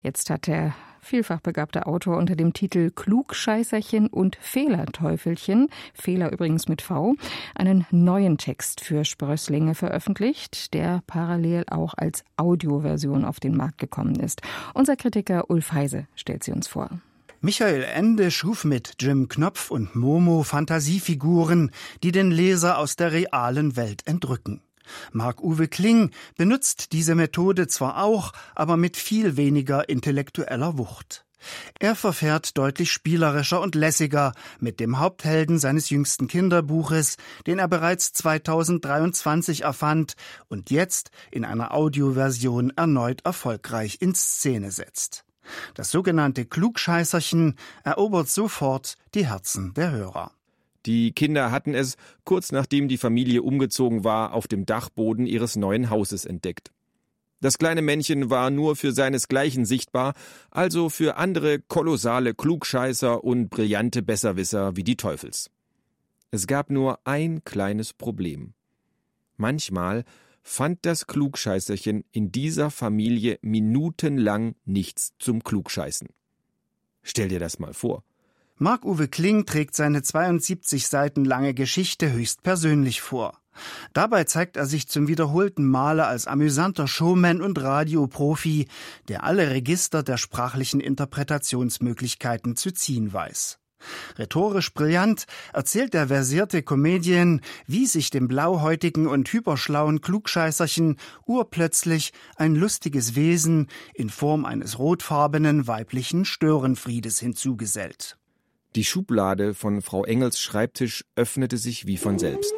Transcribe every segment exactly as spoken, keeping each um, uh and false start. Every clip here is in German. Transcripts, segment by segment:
Jetzt hat der vielfach begabte Autor unter dem Titel Klugscheißerchen und Fehlerteufelchen, Fehler übrigens mit V, einen neuen Text für Sprösslinge veröffentlicht, der parallel auch als Audioversion auf den Markt gekommen ist. Unser Kritiker Ulf Heise stellt sie uns vor. Michael Ende schuf mit Jim Knopf und Momo Fantasiefiguren, die den Leser aus der realen Welt entrücken. Marc-Uwe Kling benutzt diese Methode zwar auch, aber mit viel weniger intellektueller Wucht. Er verfährt deutlich spielerischer und lässiger mit dem Haupthelden seines jüngsten Kinderbuches, den er bereits zweitausenddreiundzwanzig erfand und jetzt in einer Audioversion erneut erfolgreich in Szene setzt. Das sogenannte Klugscheißerchen erobert sofort die Herzen der Hörer. Die Kinder hatten es, kurz nachdem die Familie umgezogen war, auf dem Dachboden ihres neuen Hauses entdeckt. Das kleine Männchen war nur für seinesgleichen sichtbar, also für andere kolossale Klugscheißer und brillante Besserwisser wie die Teufels. Es gab nur ein kleines Problem. Manchmal fand das Klugscheißerchen in dieser Familie minutenlang nichts zum Klugscheißen. Stell dir das mal vor. Marc-Uwe Kling trägt seine zweiundsiebzig Seiten lange Geschichte höchstpersönlich vor. Dabei zeigt er sich zum wiederholten Male als amüsanter Showman und Radioprofi, der alle Register der sprachlichen Interpretationsmöglichkeiten zu ziehen weiß. Rhetorisch brillant erzählt der versierte Comedian, wie sich dem blauhäutigen und hyperschlauen Klugscheißerchen urplötzlich ein lustiges Wesen in Form eines rotfarbenen weiblichen Störenfriedes hinzugesellt. Die Schublade von Frau Engels Schreibtisch öffnete sich wie von selbst.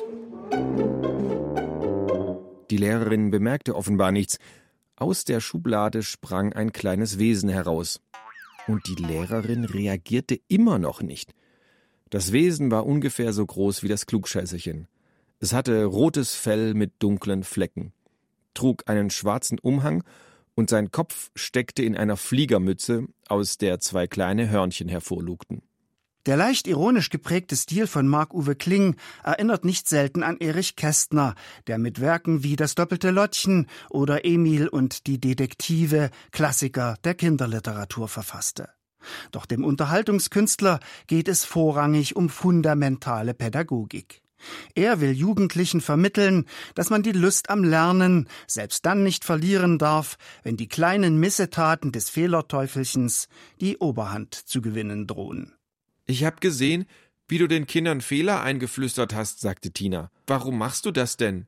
Die Lehrerin bemerkte offenbar nichts. Aus der Schublade sprang ein kleines Wesen heraus. Und die Lehrerin reagierte immer noch nicht. Das Wesen war ungefähr so groß wie das Klugscheißerchen. Es hatte rotes Fell mit dunklen Flecken, trug einen schwarzen Umhang und sein Kopf steckte in einer Fliegermütze, aus der zwei kleine Hörnchen hervorlugten. Der leicht ironisch geprägte Stil von Marc-Uwe Kling erinnert nicht selten an Erich Kästner, der mit Werken wie Das doppelte Lottchen oder Emil und die Detektive Klassiker der Kinderliteratur verfasste. Doch dem Unterhaltungskünstler geht es vorrangig um fundamentale Pädagogik. Er will Jugendlichen vermitteln, dass man die Lust am Lernen selbst dann nicht verlieren darf, wenn die kleinen Missetaten des Fehlerteufelchens die Oberhand zu gewinnen drohen. »Ich hab gesehen, wie du den Kindern Fehler eingeflüstert hast«, sagte Tina. »Warum machst du das denn?«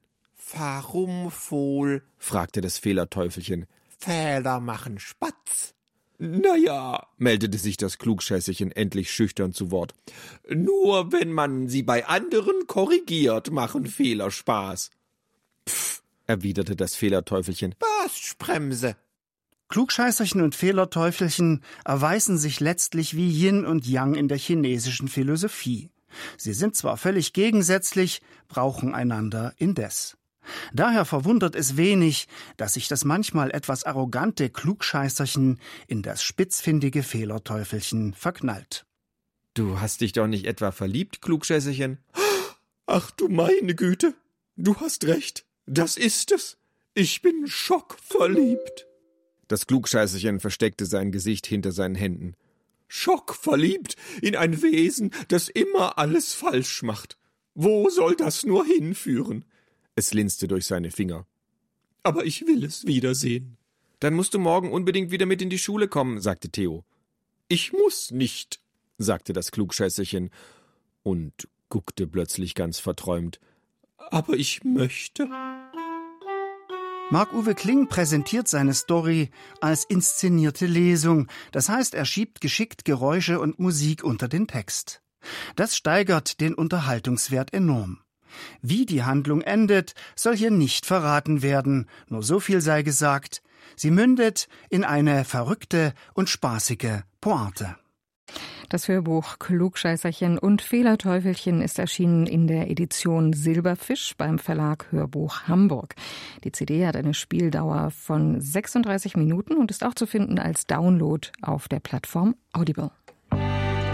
»Warum wohl?«, fragte das Fehlerteufelchen. »Fehler machen Spatz.« »Na ja«, meldete sich das Klugscheißerchen endlich schüchtern zu Wort. »Nur wenn man sie bei anderen korrigiert, machen Fehler Spaß.« »Pff«, erwiderte das Fehlerteufelchen. »Was, Spremse?« Klugscheißerchen und Fehlerteufelchen erweisen sich letztlich wie Yin und Yang in der chinesischen Philosophie. Sie sind zwar völlig gegensätzlich, brauchen einander indes. Daher verwundert es wenig, dass sich das manchmal etwas arrogante Klugscheißerchen in das spitzfindige Fehlerteufelchen verknallt. »Du hast dich doch nicht etwa verliebt, Klugscheißerchen?« »Ach du meine Güte, du hast recht, das ist es. Ich bin schockverliebt.« Das Klugscheißerchen versteckte sein Gesicht hinter seinen Händen. »Schockverliebt in ein Wesen, das immer alles falsch macht. Wo soll das nur hinführen?« Es linste durch seine Finger. »Aber ich will es wiedersehen.« »Dann musst du morgen unbedingt wieder mit in die Schule kommen«, sagte Theo. »Ich muss nicht«, sagte das Klugscheißerchen und guckte plötzlich ganz verträumt. »Aber ich möchte.« Marc-Uwe Kling präsentiert seine Story als inszenierte Lesung, das heißt, er schiebt geschickt Geräusche und Musik unter den Text. Das steigert den Unterhaltungswert enorm. Wie die Handlung endet, soll hier nicht verraten werden, nur so viel sei gesagt, sie mündet in eine verrückte und spaßige Pointe. Das Hörbuch Klugscheißerchen und Fehlerteufelchen ist erschienen in der Edition Silberfisch beim Verlag Hörbuch Hamburg. Die C D hat eine Spieldauer von sechsunddreißig Minuten und ist auch zu finden als Download auf der Plattform Audible.